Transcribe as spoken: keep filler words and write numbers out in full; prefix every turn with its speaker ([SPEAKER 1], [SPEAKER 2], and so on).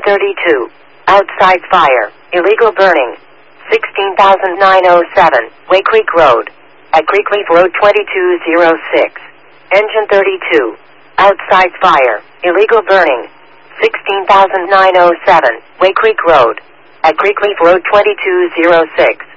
[SPEAKER 1] thirty-two. Outside fire. Illegal burning. sixteen thousand nine hundred seven. Way Creek Road. At Creekleaf Road twenty-two oh six. Engine thirty-two. Outside fire. Illegal burning. sixteen thousand nine hundred seven. Way Creek Road. At Creekleaf Road twenty-two oh six.